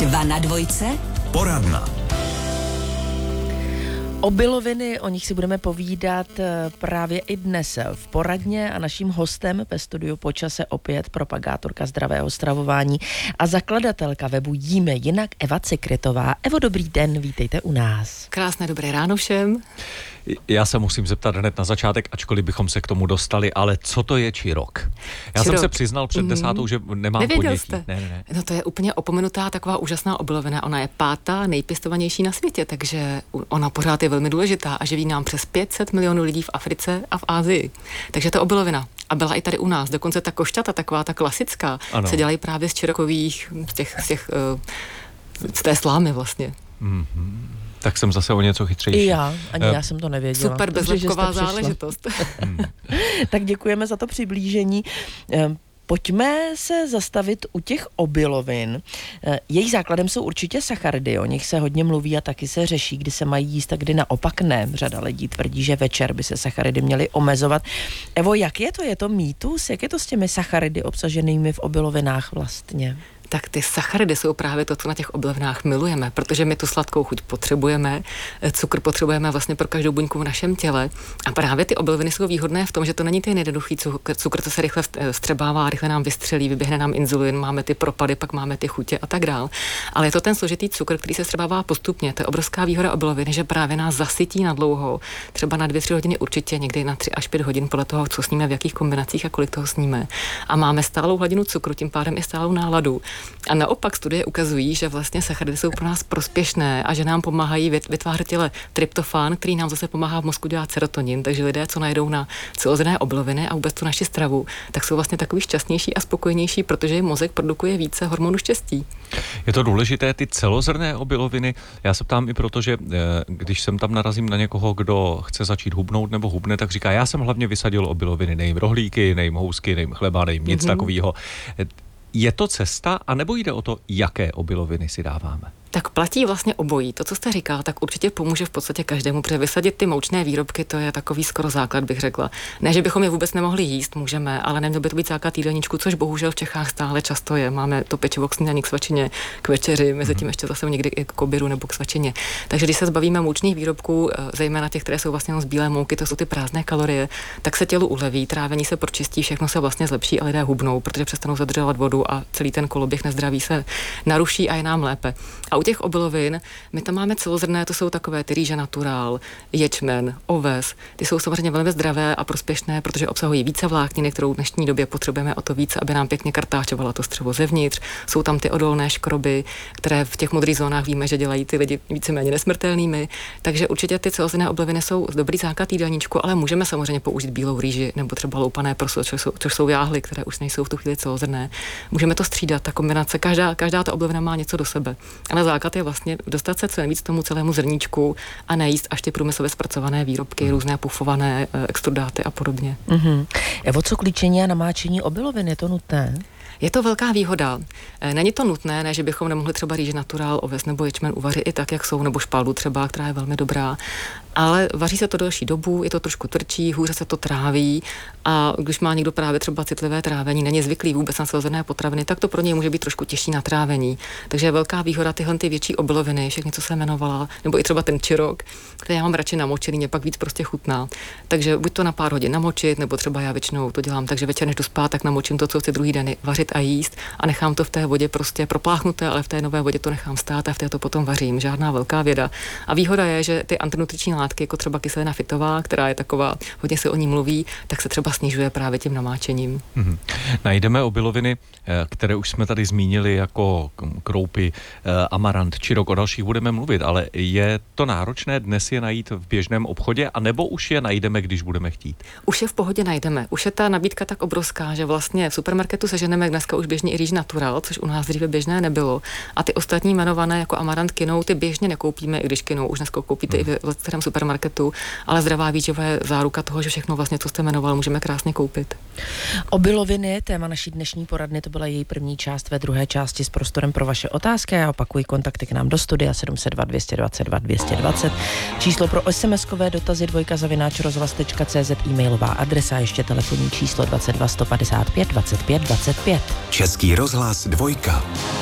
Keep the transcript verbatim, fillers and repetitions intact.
Dva na dvojce. Poradna. Obiloviny, o nich si budeme povídat právě i dnes v poradně a naším hostem ve studiu po čase opět propagátorka zdravého stravování a zakladatelka webu Jíme jinak Eva Cikrytová. Evo, dobrý den, vítejte u nás. Krásné dobré ráno všem. Já se musím zeptat hned na začátek, ačkoliv bychom se k tomu dostali, ale co to je čirok? Já Čirok. jsem se přiznal před desátou, mm. že nemám Nevěděl ponětí. Jste? Ne, ne, ne. No to je úplně opomenutá taková úžasná obilovina. Ona je pátá nejpěstovanější na světě, takže ona pořád je velmi důležitá a živí nám přes pět set milionů lidí v Africe a v Asii. Takže to obilovina. A byla i tady u nás. Dokonce ta košťata, taková ta klasická, ano. se dělají právě z čirokových, z těch, z těch, z té slámy vlastně. Mm-hmm. Tak jsem zase o něco chytřejší. I já, ani uh, já jsem to nevěděla. Super bezlepková záležitost. hmm. Tak děkujeme za to přiblížení. Pojďme se zastavit u těch obilovin. Jejich základem jsou určitě sacharidy, o nich se hodně mluví a taky se řeší, kdy se mají jíst a kdy naopak ne. Řada lidí tvrdí, že večer by se sacharidy měly omezovat. Evo, jak je to? Je to mýtus? Jak je to s těmi sacharidy obsaženými v obilovinách vlastně? Tak ty sacharidy jsou právě to, co na těch obilovinách milujeme, protože my tu sladkou chuť potřebujeme, cukr potřebujeme vlastně pro každou buňku v našem těle a právě ty obiloviny jsou výhodné v tom, že to není ten jednoduchý cukr, cukr co se rychle vstřebává, rychle nám vystřelí, vyběhne nám inzulin, máme ty propady, pak máme ty chutě a tak dál. Ale je to ten složitý cukr, který se vstřebává postupně. To je obrovská výhoda obiloviny, že právě nás zasytí na dlouho, třeba na dvě, tři hodiny určitě, někdy na tři až pět hodin podle toho, co sníme, v jakých kombinacích a kolik toho sníme. A máme stálou hladinu cukru, tím pádem i stálou náladu. A naopak studie ukazují, že vlastně sacharidy jsou pro nás prospěšné a že nám pomáhají vytvářet těle tryptofán, který nám zase pomáhá v mozku dělat serotonin. Takže lidé, co najdou na celozrnné obiloviny a vůbec tu naši stravu, tak jsou vlastně takový šťastnější a spokojenější, protože jim mozek produkuje více hormonů štěstí. Je to důležité, ty celozrnné obiloviny. Já se ptám i proto, že když jsem tam narazím na někoho, kdo chce začít hubnout nebo hubne, tak říká, já jsem hlavně vysadil obiloviny, nejím rohlíky, nejím housky, nejím chleba, nejím nic mm-hmm. takového. Je to cesta, anebo jde o to, jaké obiloviny si dáváme? Tak platí vlastně obojí. To, co jste říkal, tak určitě pomůže v podstatě každému, protože vysadit ty moučné výrobky, to je takový skoro základ, bych řekla. Ne, že bychom je vůbec nemohli jíst, můžeme, ale neměl by to být základ jídelníčku, což bohužel v Čechách stále často je. Máme to pečivo k snídani, k svačině, k večeři, mezi tím ještě zase někdy i k obědu nebo k svačině. Takže když se zbavíme moučných výrobků, zejména těch, které jsou vlastně z bílé mouky, to jsou ty prázdné kalorie, tak se tělu uleví, trávení se pročistí, všechno se vlastně zlepší, ale lidé hubnou, protože přestanou zadržovat vodu a celý ten koloběh nezdraví se naruší a je nám lépe. A u těch obilovin, my tam máme celozrnné, to jsou takové ty rýže naturál, ječmen, oves. Ty jsou samozřejmě velmi zdravé a prospěšné, protože obsahují více vlákniny, kterou v dnešní době potřebujeme o to více, aby nám pěkně kartáčovala to střevo zevnitř. Jsou tam ty odolné škroby, které v těch modrých zónách víme, že dělají ty lidi víceméně nesmrtelnými. Takže určitě ty celozrnné obiloviny jsou dobrý základ jídelníčku, ale můžeme samozřejmě použít bílou rýži nebo třeba loupané prso, což jsou, což jsou jáhly, které už nejsou v tu chvíli celozrnné. Můžeme to střídat, ta kombinace, každá, každá ta obilovina má něco do sebe. Ale základ je vlastně dostat se co nejvíc tomu celému zrníčku a nejíst až ty průmyslově zpracované výrobky, mm. různé pufované extrudáty a podobně. Mm-hmm. Evo, co klíčení a namáčení obilovin, je to nutné? Je to velká výhoda. Není to nutné, ne, že bychom nemohli třeba rýži naturál, oves nebo ječmen uvařit i tak, jak jsou, nebo špaldu třeba, která je velmi dobrá. Ale vaří se to delší dobu, je to trošku tvrdší, hůře se to tráví a když má někdo právě třeba citlivé trávení, není zvyklý vůbec na celozrnné potraviny, tak to pro něj může být trošku těžší na trávení. Takže je velká výhoda tyhle ty větší obiloviny, všechny, co jsem jmenovala, nebo i třeba ten čirok, který já mám radši namočený, mě pak víc prostě chutná. Takže buď to na pár hodin namočit, nebo třeba já většinou to dělám, takže večer než jdu spát, tak namočím to, co chci druhý den vařit a jíst a nechám to v té vodě prostě propláchnuté, ale v té nové vodě to nechám stát a v té to potom vařím. Žádná velká věda. A výhoda je, že ty antinutriční látky, jako třeba kyselina fitová, která je taková, hodně se o ní mluví, tak se třeba snižuje právě tím namáčením. Mm-hmm. Najdeme obiloviny, které už jsme tady zmínili, jako kroupy, amarant, čirok, o dalších budeme mluvit, ale je to náročné dnes je najít v běžném obchodě, anebo už je najdeme, když budeme chtít? Už je v pohodě najdeme. Už je ta nabídka tak obrovská, že vlastně v supermarketu seženeme dneska už běžně i rýž natural, což u nás dříve běžné nebylo. A ty ostatní jmenované jako amarant, kinou, ty běžně nekoupíme, i když kinou už dneska koupíte hmm. i v starém supermarketu, ale zdravá výživa je záruka toho, že všechno vlastně, co jste jmenoval, můžeme krásně koupit. Obiloviny, téma naší dnešní poradny, to byla její první část, ve druhé části s prostorem pro vaše otázky. Já opakuji kontakty k nám do studia sedm set dva, dvě dvacet dva, dvě dvacet, číslo pro SMSkové dotazy dvojka zavináč rozhlas tečka cé zet, e-mailová adresa, ještě telefonní číslo dvacet dva sto padesát pět dvacet pět dvacet pět. Český rozhlas dvojka.